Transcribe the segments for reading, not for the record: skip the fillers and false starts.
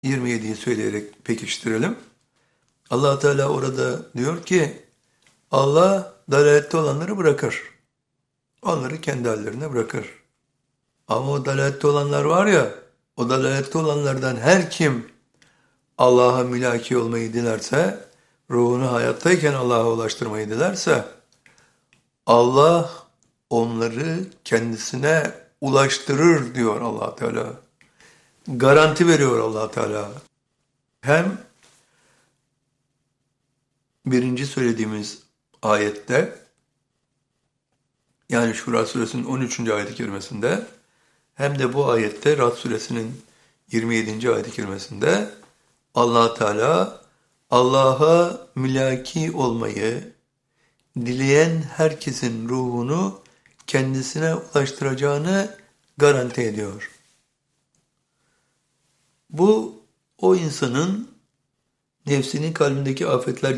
27'yi söyleyerek pekiştirelim. Allah Teala orada diyor ki Allah dalalette olanları bırakır. Onları kendi hallerine bırakır. Ama o dalalette olanlar var ya, o dalalette olanlardan her kim Allah'a mülaki olmayı dilerse, ruhunu hayattayken Allah'a ulaştırmayı dilerse, Allah onları kendisine ulaştırır diyor Allah Teala. Garanti veriyor Allah Teala. Hem birinci söylediğimiz ayette, yani Şura suresinin 13. ayet-i kerimesinde, hem de bu ayette Rad suresinin 27. ayet-i kerimesinde Allah Teala Allah'a mülaki olmayı dileyen herkesin ruhunu kendisine ulaştıracağını garanti ediyor. Bu o insanın nefsinin kalbindeki afetler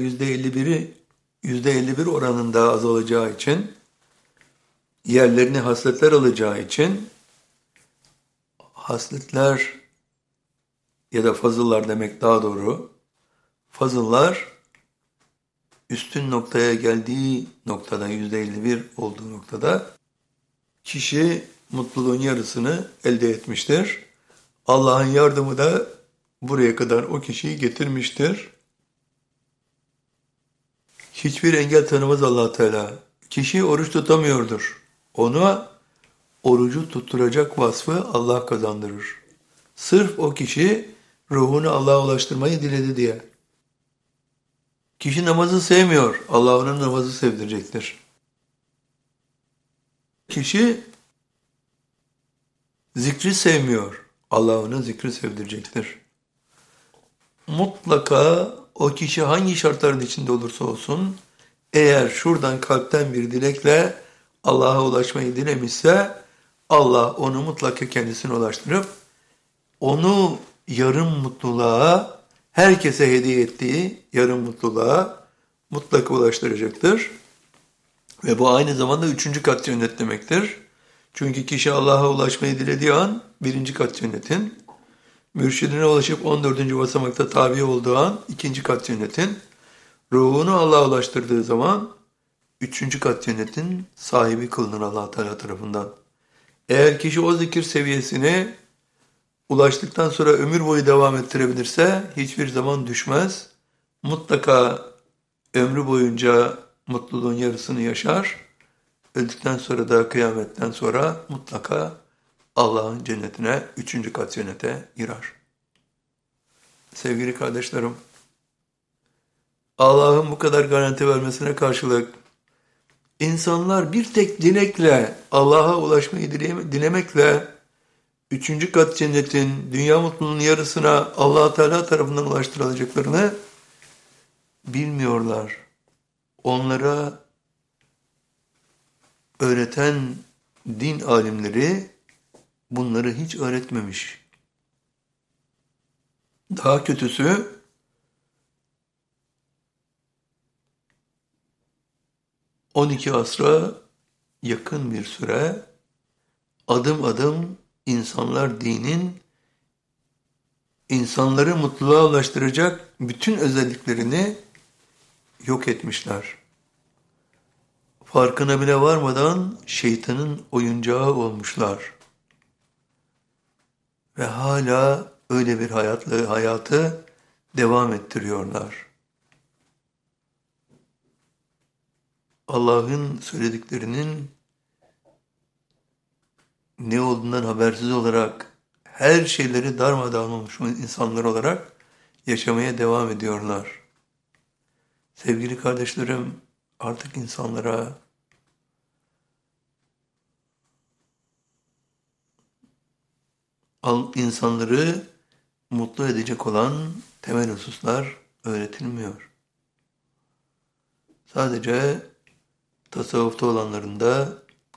%51 oranında azalacağı için, yerlerini hasletler alacağı için, hasletler ya da fazıllar demek daha doğru, fazıllar üstün noktaya geldiği noktada, %51 olduğu noktada kişi mutluluğun yarısını elde etmiştir. Allah'ın yardımı da buraya kadar o kişiyi getirmiştir. Hiçbir engel tanımaz Allah Teala. Kişi oruç tutamıyordur. Ona orucu tutturacak vasfı Allah kazandırır. Sırf o kişi ruhunu Allah'a ulaştırmayı diledi diye. Kişi namazı sevmiyor. Allah ona namazı sevdirecektir. Kişi zikri sevmiyor. Allah ona zikri sevdirecektir. Mutlaka o kişi hangi şartların içinde olursa olsun, eğer şuradan kalpten bir dilekle Allah'a ulaşmayı dilemişse, Allah onu mutlaka kendisine ulaştırıp, onu yarım mutluluğa, herkese hediye ettiği yarım mutluluğa mutlaka ulaştıracaktır. Ve bu aynı zamanda 3. kat cennet demektir. Çünkü kişi Allah'a ulaşmayı dilediği an 1. kat cennetin, mürşidine ulaşıp 14. basamakta tabi olduğu an 2. kat cennetin, ruhunu Allah'a ulaştırdığı zaman 3. kat cennetin sahibi kılınır Allah Teala tarafından. Eğer kişi o zikir seviyesine ulaştıktan sonra ömür boyu devam ettirebilirse hiçbir zaman düşmez. Mutlaka ömrü boyunca mutluluğun yarısını yaşar. Öldükten sonra da kıyametten sonra mutlaka Allah'ın cennetine, 3. kat cennete girer. Sevgili kardeşlerim, Allah'ın bu kadar garanti vermesine karşılık insanlar bir tek dilekle, Allah'a ulaşmayı dilemekle 3. kat cennetin, dünya mutluluğunun yarısına Allah Teala tarafından ulaştırılacaklarını bilmiyorlar. Onlara öğreten din alimleri bunları hiç öğretmemiş. Daha kötüsü, ...12 asra yakın bir süre adım adım insanlar dinin insanları mutluluğa ulaştıracak bütün özelliklerini yok etmişler. Farkına bile varmadan şeytanın oyuncağı olmuşlar. Ve hala öyle bir hayatı devam ettiriyorlar. Allah'ın söylediklerinin ne olduğundan habersiz olarak her şeyleri darmadağın olmuş insanlar olarak yaşamaya devam ediyorlar. Sevgili kardeşlerim, artık insanları mutlu edecek olan temel hususlar öğretilmiyor. Sadece tasavvufta olanların da,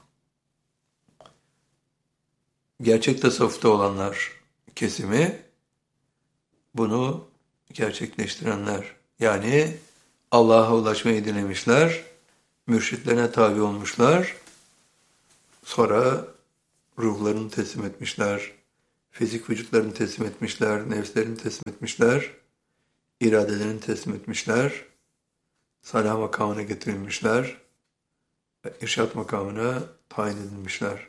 gerçek tasavvufta olanlar kesimi, bunu gerçekleştirenler. Yani Allah'a ulaşmayı dilemişler, mürşitlerine tabi olmuşlar, sonra ruhlarını teslim etmişler, Fizik vücutlarını teslim etmişler, nefslerini teslim etmişler, iradelerini teslim etmişler, salah makamına getirilmişler ve irşat makamına tayin edilmişler.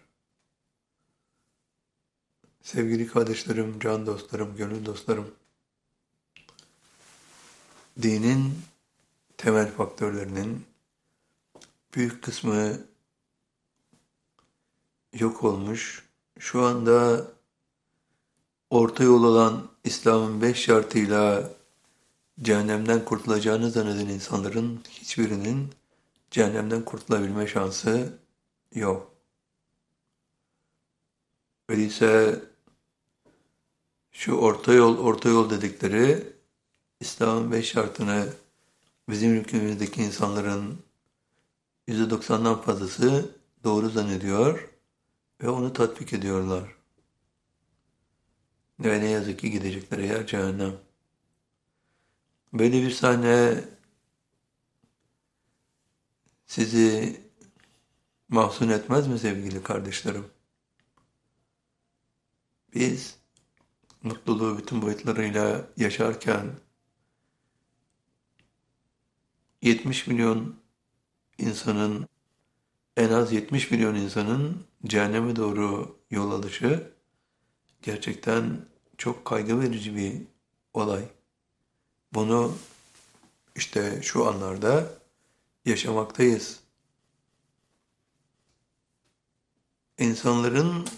Sevgili kardeşlerim, can dostlarım, gönül dostlarım, dinin temel faktörlerinin büyük kısmı yok olmuş. Şu anda orta yol olan İslam'ın 5 şartıyla cehennemden kurtulacağını zanneden insanların hiçbirinin cehennemden kurtulabilme şansı yok. Öyleyse şu orta yol dedikleri İslam'ın 5 şartını bizim ülkemizdeki insanların %90'dan fazlası doğru zannediyor ve onu tatbik ediyorlar. Ve ne yazık ki gidecekleri yer cehennem. Böyle bir sahne sizi mahzun etmez mi sevgili kardeşlerim? Biz mutluluğu bütün boyutlarıyla yaşarken 70 milyon insanın, en az 70 milyon insanın cehenneme doğru yol alışı gerçekten çok kaygı verici bir olay. Bunu işte şu anlarda yaşamaktayız. İnsanların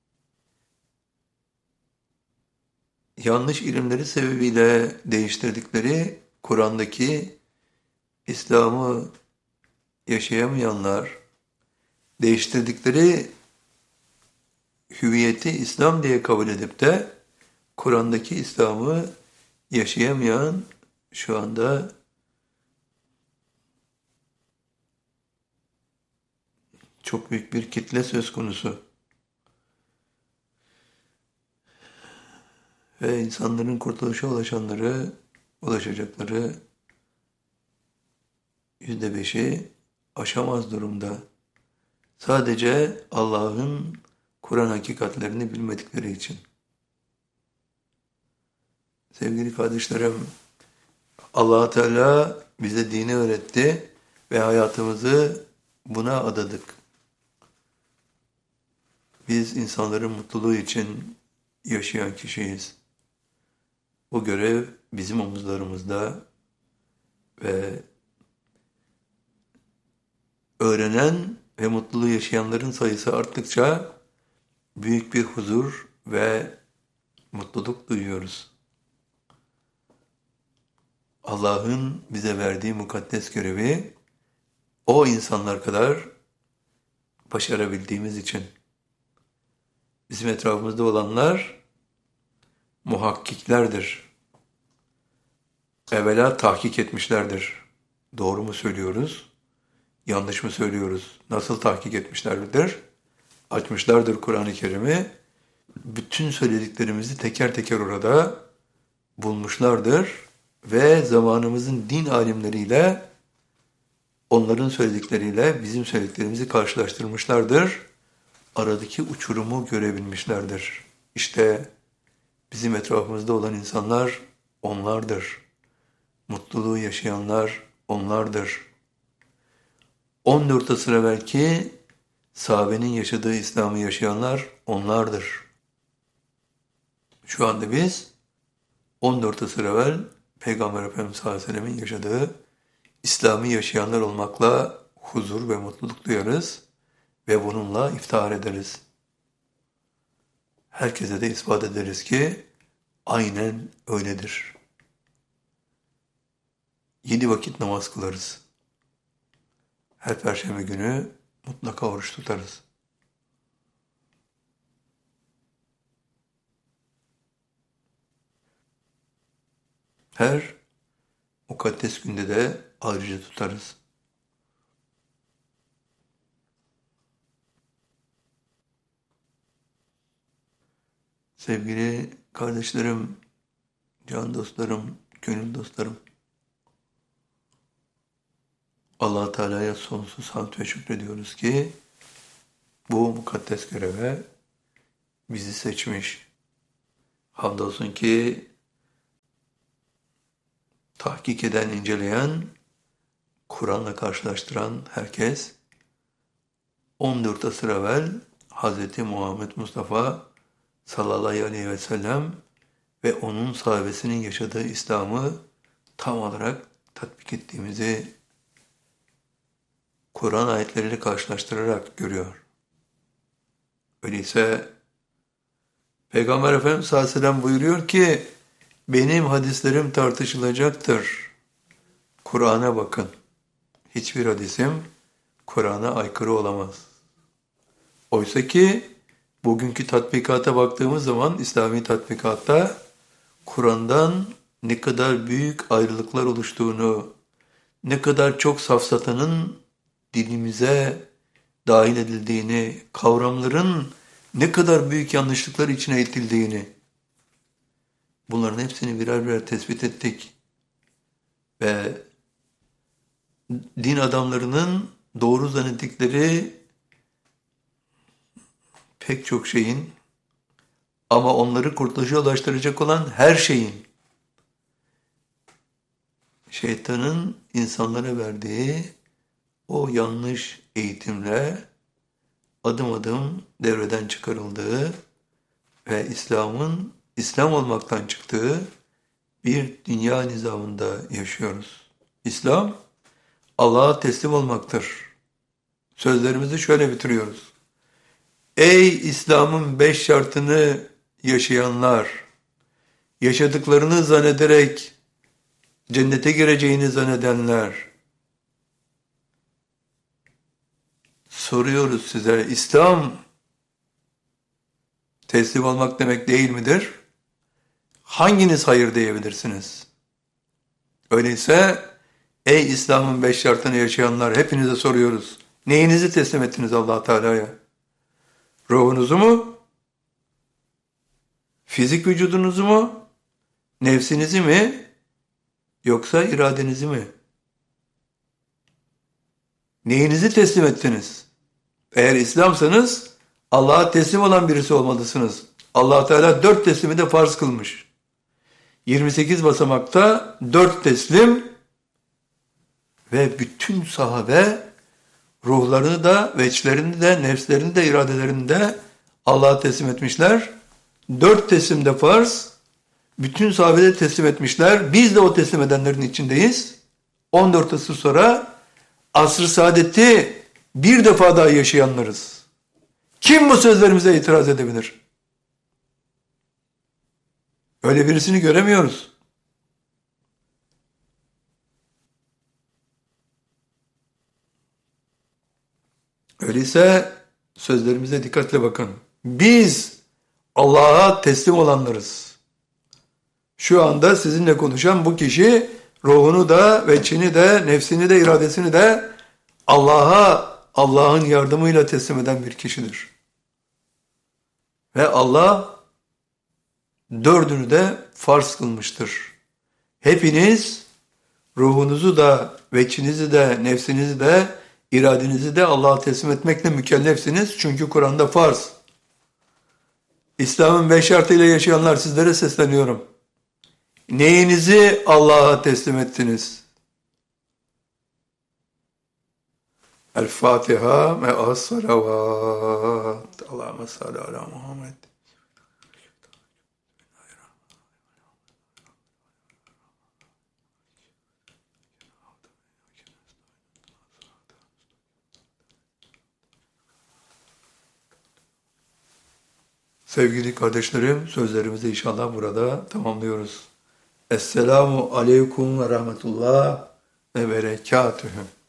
yanlış ilimleri sebebiyle değiştirdikleri Kur'an'daki İslam'ı yaşayamayanlar, değiştirdikleri hüviyeti İslam diye kabul edip de Kur'an'daki İslam'ı yaşayamayan şu anda çok büyük bir kitle söz konusu. Ve insanların kurtuluşa ulaşacakları %5'i aşamaz durumda. Sadece Allah'ın Kur'an hakikatlerini bilmedikleri için. Sevgili kardeşlerim, Allah Teala bize dini öğretti ve hayatımızı buna adadık. Biz insanların mutluluğu için yaşayan kişiyiz. Bu görev bizim omuzlarımızda ve öğrenen ve mutluluğu yaşayanların sayısı arttıkça büyük bir huzur ve mutluluk duyuyoruz. Allah'ın bize verdiği mukaddes görevi o insanlar kadar başarabildiğimiz için. Bizim etrafımızda olanlar muhakkiklerdir. Evvela tahkik etmişlerdir. Doğru mu söylüyoruz? Yanlış mı söylüyoruz? Nasıl tahkik etmişlerdir? Açmışlardır Kur'an-ı Kerim'i. Bütün söylediklerimizi teker teker orada bulmuşlardır. Ve zamanımızın din alimleriyle onların söyledikleriyle bizim söylediklerimizi karşılaştırmışlardır. Aradaki uçurumu görebilmişlerdir. İşte bizim etrafımızda olan insanlar onlardır. Mutluluğu yaşayanlar onlardır. 14 asır evvelki sahabenin yaşadığı İslam'ı yaşayanlar onlardır. Şu anda biz 14 asır evvel Peygamber Efendimiz sallallahu aleyhi ve sellem'in yaşadığı İslam'ı yaşayanlar olmakla huzur ve mutluluk duyarız ve bununla iftihar ederiz. Herkese de ispat ederiz ki aynen öyledir. 7 vakit namaz kılarız. Her perşembe günü mutlaka oruç tutarız. Her mukaddes günde de ayrıca tutarız. Sevgili kardeşlerim, can dostlarım, gönül dostlarım, Allah Teala'ya sonsuz hamd ve şükrediyoruz ki bu mukaddes göreve bizi seçmiş, Hamdolsun ki tahkik eden, inceleyen, Kur'an'la karşılaştıran herkes 14 asır evvel Hz. Muhammed Mustafa sallallahu aleyhi ve sellem ve onun sahabesinin yaşadığı İslam'ı tam olarak tatbik ettiğimizi Kur'an ayetleriyle karşılaştırarak görüyor. Öyleyse Peygamber Efendimiz sallallahu aleyhi ve sellem buyuruyor ki benim hadislerim tartışılacaktır. Kur'an'a bakın. Hiçbir hadisim Kur'an'a aykırı olamaz. Oysa ki bugünkü tatbikata baktığımız zaman İslami tatbikatta Kur'an'dan ne kadar büyük ayrılıklar oluştuğunu, ne kadar çok safsatanın dilimize dahil edildiğini, kavramların ne kadar büyük yanlışlıklar içine itildiğini, bunların hepsini birer birer tespit ettik. Ve din adamlarının doğru zannettikleri pek çok şeyin ama onları kurtuluşa ulaştıracak olan her şeyin şeytanın insanlara verdiği o yanlış eğitimle adım adım devreden çıkarıldığı ve İslam'ın İslam olmaktan çıktığı bir dünya nizamında yaşıyoruz. İslam, Allah'a teslim olmaktır. Sözlerimizi şöyle bitiriyoruz. Ey İslam'ın 5 şartını yaşayanlar, yaşadıklarını zannederek cennete gireceğini zannedenler, soruyoruz size, İslam teslim olmak demek değil midir? Hanginiz hayır diyebilirsiniz? Öyleyse ey İslam'ın 5 şartını yaşayanlar, hepinize soruyoruz. Neyinizi teslim ettiniz Allah Teala'ya? Ruhunuzu mu? Fizik vücudunuzu mu? Nefsinizi mi? Yoksa iradenizi mi? Neyinizi teslim ettiniz? Eğer İslamsanız Allah'a teslim olan birisi olmalısınız. Allah Teala 4 teslimi de farz kılmış. 28 basamakta 4 teslim ve bütün sahabe ruhlarını da, veçlerini de, nefslerini de, iradelerini de Allah'a teslim etmişler. 4 teslim de farz, bütün sahabe de teslim etmişler. Biz de o teslim edenlerin içindeyiz. 14 asır sonra asr-ı saadeti bir defa daha yaşayanlarız. Kim bu sözlerimize itiraz edebilir? Öyle birisini göremiyoruz. Öyleyse sözlerimize dikkatle bakın. Biz Allah'a teslim olanlarız. Şu anda sizinle konuşan bu kişi ruhunu da, veçini de, nefsini de, iradesini de Allah'a, Allah'ın yardımıyla teslim eden bir kişidir. Ve Allah 4'ünü de farz kılmıştır. Hepiniz ruhunuzu da, veçinizi de, nefsinizi de, iradenizi de Allah'a teslim etmekle mükellefsiniz. Çünkü Kur'an'da farz. İslam'ın 5 şartıyla yaşayanlar, sizlere sesleniyorum. Neyinizi Allah'a teslim ettiniz? El-Fatiha ve as-salavat. Allahümme salli ala Muhammed. Sevgili kardeşlerim, sözlerimizi inşallah burada tamamlıyoruz. Esselamu aleyküm ve rahmetullah ve berekatühü.